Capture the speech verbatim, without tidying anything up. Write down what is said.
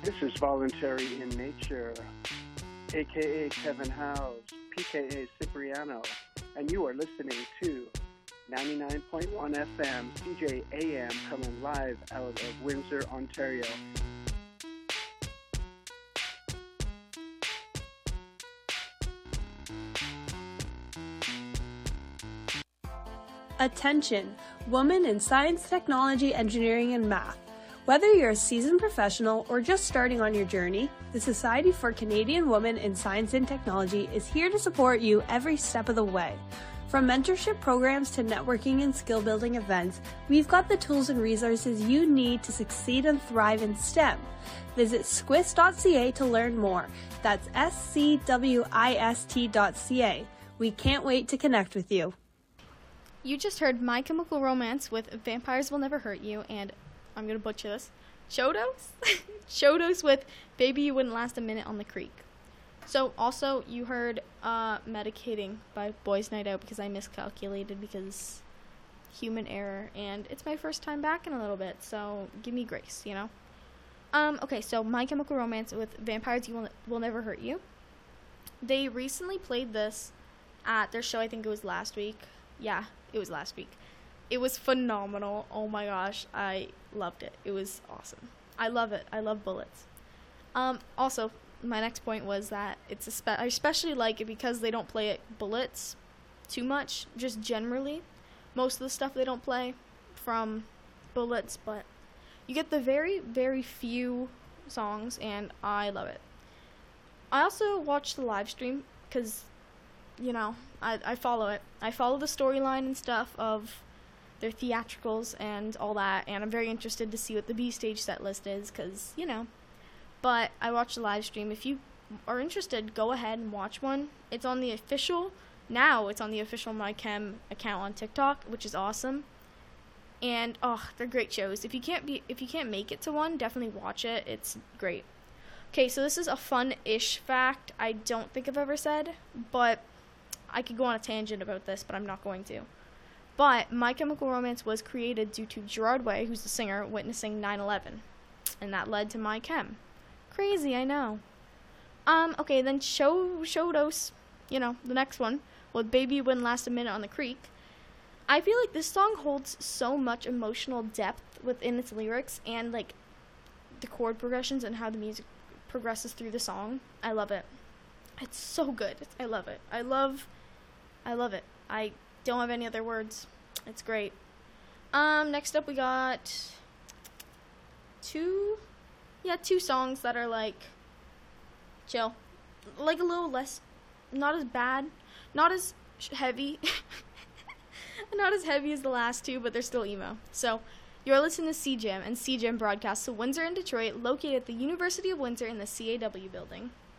This is Voluntary in Nature, aka Kevin Howes, P K A Cipriano, and you are listening to ninety-nine point one F M C J A M coming live out of Windsor, Ontario. Attention, women in science, technology, engineering, and math. Whether you're a seasoned professional or just starting on your journey, the Society for Canadian Women in Science and Technology is here to support you every step of the way. From mentorship programs to networking and skill building events, we've got the tools and resources you need to succeed and thrive in STEM. Visit squist dot c a to learn more. That's S C W I S T dot C A. We can't wait to connect with you. You just heard My Chemical Romance with Vampires Will Never Hurt You and, I'm going to butcher this, Chodos? Chodos with Baby You Wouldn't Last a Minute on the Creek. So, also, you heard uh, Medicating by Boys Night Out because I miscalculated because human error, and it's my first time back in a little bit, so give me grace, you know? Um, okay, so My Chemical Romance with Vampires You Will, Will Never Hurt You. They recently played this at their show, I think it was last week. Yeah, it was last week. It was phenomenal. Oh my gosh, I loved it. It was awesome. I love it. I love Bullets. Um, also, my next point was that it's a spe- I especially like it because they don't play it Bullets too much, just generally. Most of the stuff they don't play from Bullets, but you get the very, very few songs, and I love it. I also watched the live stream because, you know, I, I follow it. I follow the storyline and stuff of their theatricals and all that, and I'm very interested to see what the B-stage set list is, because, you know. But I watched the live stream. If you are interested, go ahead and watch one. It's on the official, now it's on the official MyChem account on TikTok, which is awesome. And, oh, they're great shows. If you can't be, if you can't make it to one, definitely watch it. It's great. Okay, so this is a fun-ish fact I don't think I've ever said, but I could go on a tangent about this, but I'm not going to. But My Chemical Romance was created due to Gerard Way, who's the singer, witnessing nine eleven. And that led to My Chem. Crazy, I know. Um, okay, then Show Chodos, you know, the next one, with Baby You Wouldn't Last a Minute on the Creek. I feel like this song holds so much emotional depth within its lyrics and, like, the chord progressions and how the music progresses through the song. I love it. It's so good. It's, I love it. I love, I love it. I don't have any other words. It's great. Um, next up we got two, yeah, two songs that are, like, chill. Like, a little less, not as bad, not as heavy, not as heavy as the last two, but they're still emo. So, you're listening to C J A M, and C J A M broadcasts to Windsor and Detroit, located at the University of Windsor in the C A W building.